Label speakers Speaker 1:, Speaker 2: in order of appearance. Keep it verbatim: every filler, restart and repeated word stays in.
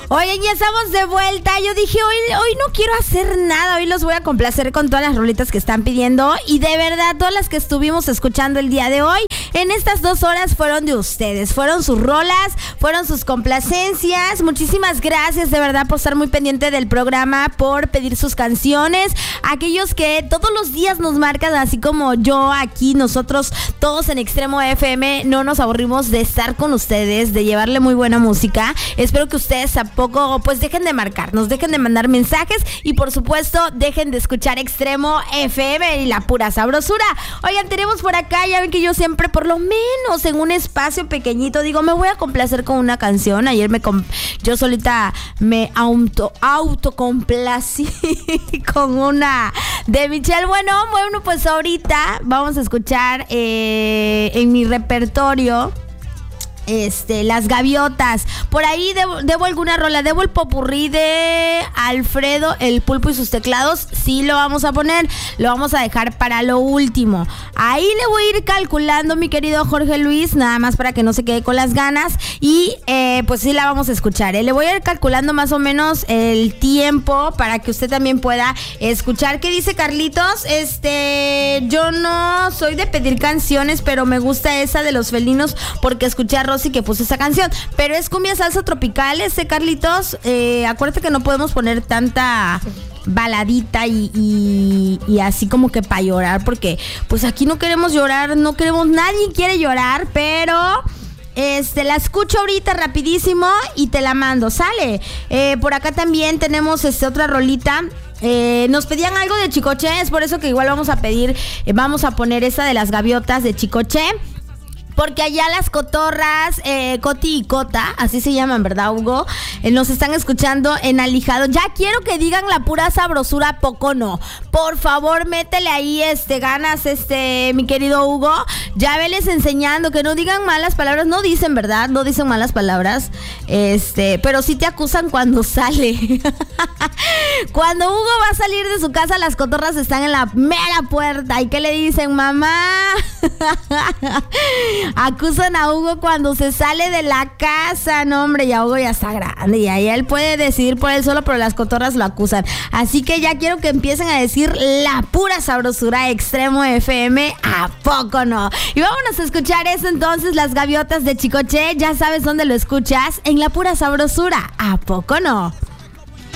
Speaker 1: Oigan, ya estamos de vuelta. Yo dije, hoy, hoy no quiero hacer nada. Hoy los voy a complacer con todas las rolitas que están pidiendo. Y de verdad, todas las que estuvimos escuchando el día de hoy, en estas dos horas fueron de ustedes. Fueron sus rolas, fueron sus complacencias. Muchísimas gracias de verdad por estar muy pendiente del programa, por pedir sus canciones. Aquellos que todos los días nos marcan, así como yo aquí, nosotros todos en Extremo F M, no nos aburrimos de estar con ustedes, de llevarle muy buena música. Espero que ustedes tampoco, pues dejen de marcarnos, dejen de mandar mensajes y por supuesto dejen de escuchar Extremo F M y la pura sabrosura. Oigan, tenemos por acá, ya ven que yo siempre por lo menos en un espacio pequeñito digo, me voy a complacer con una canción. Ayer me comp- yo solita me auto autocomplací con una de Michelle. Bueno, bueno, pues ahorita vamos a escuchar eh, en mi repertorio Este, Las Gaviotas. Por ahí debo, debo alguna rola. Debo el popurrí de Alfredo el Pulpo y sus teclados. Sí lo vamos a poner. Lo vamos a dejar para lo último. Ahí le voy a ir calculando, mi querido Jorge Luis, nada más para que no se quede con las ganas. Y eh, pues sí la vamos a escuchar, ¿eh? Le voy a ir calculando más o menos el tiempo para que usted también pueda escuchar. ¿Qué dice Carlitos? Este, yo no soy de pedir canciones, pero me gusta esa de Los Felinos porque escuché a Rosy que puso esa canción, pero es cumbia salsa tropical, este Carlitos. Eh, acuérdate que no podemos poner tanta baladita y, y, y así como que para llorar, porque pues aquí no queremos llorar, no queremos, nadie quiere llorar, pero Este, la escucho ahorita rapidísimo y te la mando, ¿sale? Eh, por acá también tenemos este, otra rolita. Eh, nos pedían algo de Chicoche, es por eso que igual vamos a pedir, eh, vamos a poner esa de Las Gaviotas de Chicoche. Porque allá las cotorras, eh, Coti y Cota, así se llaman, ¿verdad, Hugo? Eh, nos están escuchando en Alijado. Ya quiero que digan la pura sabrosura, ¿a poco no? Por favor, métele ahí este, ganas, este, mi querido Hugo. Ya veles enseñando, que no digan malas palabras. No dicen, ¿verdad? No dicen malas palabras. Este, pero sí te acusan cuando sale. Cuando Hugo va a salir de su casa, las cotorras están en la mera puerta. ¿Y qué le dicen, mamá? Acusan a Hugo cuando se sale de la casa. No, hombre, ya Hugo ya está grande y ahí él puede decidir por él solo, pero las cotorras lo acusan. Así que ya quiero que empiecen a decir la pura sabrosura, Extremo F M, ¿a poco no? Y vámonos a escuchar eso entonces, Las Gaviotas de Chicoche. Ya sabes dónde lo escuchas, en la pura sabrosura, ¿a poco no?